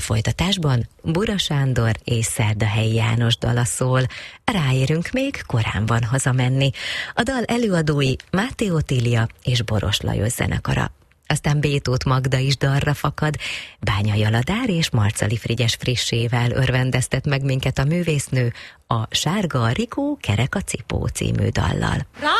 folytatásban Bura Sándor és Szerdahelyi János dala szól. Ráérünk, még korán van hazamenni. A dal előadói Máté Otília és Boros Lajos zenekara. Aztán Bétót Magda is dalra fakad, Bányai Aladár és Marcali Frigyes Frissével örvendeztet meg minket a művésznő a Sárga a Rikó, kerek a cipó című dallal.